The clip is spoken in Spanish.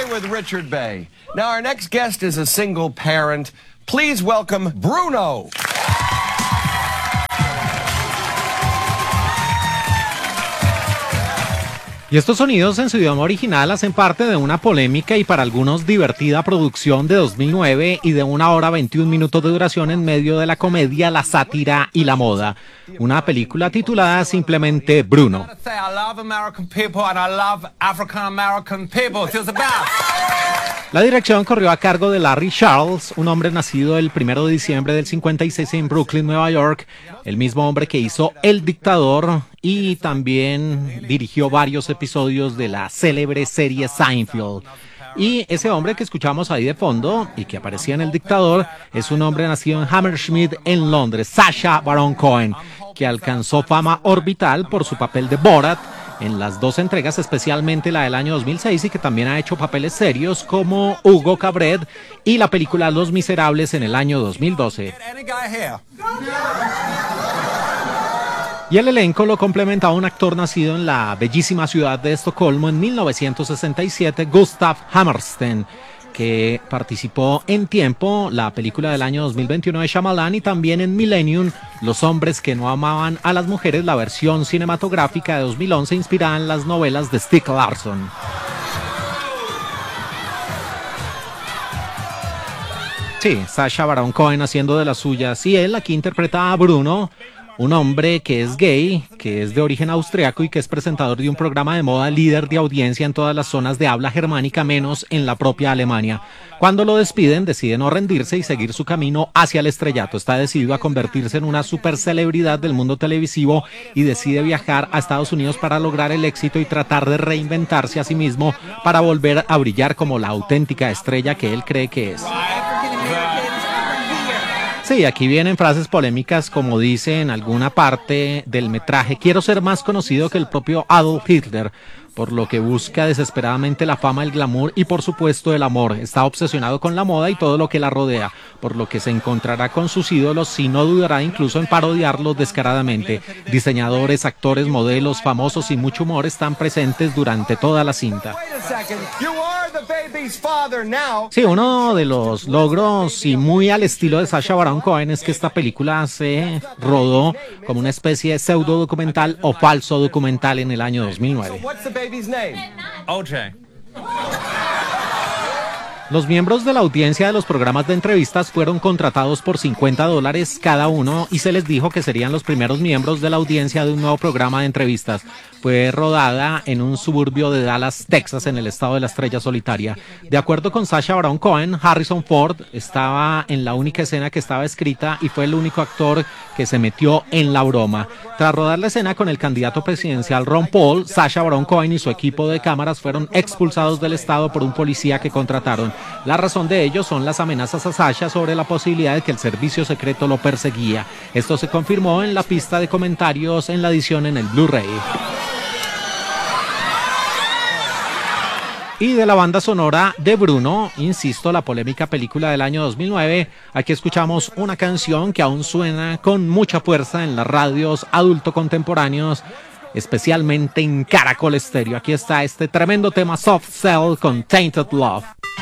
Stay with Richard Bay. Now, our next guest is a single parent. Please welcome Bruno. Y estos sonidos en su idioma original hacen parte de una polémica y para algunos divertida producción de 2009 y de 1 hora 21 minutos de duración en medio de la comedia, la sátira y la moda. Una película titulada simplemente Bruno. La dirección corrió a cargo de Larry Charles, un hombre nacido el 1 de diciembre del 56 en Brooklyn, Nueva York, el mismo hombre que hizo El Dictador y también dirigió varios episodios de la célebre serie Seinfeld. Y ese hombre que escuchamos ahí de fondo y que aparecía en El Dictador es un hombre nacido en Hammersmith, en Londres, Sacha Baron Cohen, que alcanzó fama orbital por su papel de Borat en las 2 entregas, especialmente la del año 2006, y que también ha hecho papeles serios como Hugo Cabret y la película Los Miserables en el año 2012. Y el elenco lo complementaba un actor nacido en la bellísima ciudad de Estocolmo en 1967, Gustav Hammersten, que participó en Tiempo, la película del año 2021 de Shyamalan, y también en Millennium, Los hombres que no amaban a las mujeres, la versión cinematográfica de 2011 inspirada en las novelas de Stieg Larsson. Sí, Sacha Baron Cohen haciendo de las suyas, y él aquí interpreta a Bruno, un hombre que es gay, que es de origen austriaco y que es presentador de un programa de moda líder de audiencia en todas las zonas de habla germánica, menos en la propia Alemania. Cuando lo despiden, decide no rendirse y seguir su camino hacia el estrellato. Está decidido a convertirse en una supercelebridad del mundo televisivo y decide viajar a Estados Unidos para lograr el éxito y tratar de reinventarse a sí mismo para volver a brillar como la auténtica estrella que él cree que es. Sí, aquí vienen frases polémicas como dice en alguna parte del metraje: quiero ser más conocido que el propio Adolf Hitler, por lo que busca desesperadamente la fama, el glamour y por supuesto el amor. Está obsesionado con la moda y todo lo que la rodea, por lo que se encontrará con sus ídolos y no dudará incluso en parodiarlos descaradamente. Diseñadores, actores, modelos, famosos y mucho humor están presentes durante toda la cinta. Sí, uno de los logros y muy al estilo de Sacha Baron Cohen es que esta película se rodó como una especie de pseudo documental o falso documental en el año 2009. OJ. Los miembros de la audiencia de los programas de entrevistas fueron contratados por $50 cada uno y se les dijo que serían los primeros miembros de la audiencia de un nuevo programa de entrevistas. Fue rodada en un suburbio de Dallas, Texas, en el estado de la Estrella Solitaria. De acuerdo con Sacha Baron Cohen, Harrison Ford estaba en la única escena que estaba escrita y fue el único actor que se metió en la broma. Tras rodar la escena con el candidato presidencial Ron Paul, Sacha Baron Cohen y su equipo de cámaras fueron expulsados del estado por un policía que contrataron. La razón de ello son las amenazas a Sacha sobre la posibilidad de que el servicio secreto lo perseguía. Esto se confirmó en la pista de comentarios en la edición en el Blu-ray. Y de la banda sonora de Bruno, insisto, la polémica película del año 2009, aquí escuchamos una canción que aún suena con mucha fuerza en las radios adulto contemporáneos, especialmente en Caracol Estéreo. Aquí está este tremendo tema Soft Cell con Tainted Love.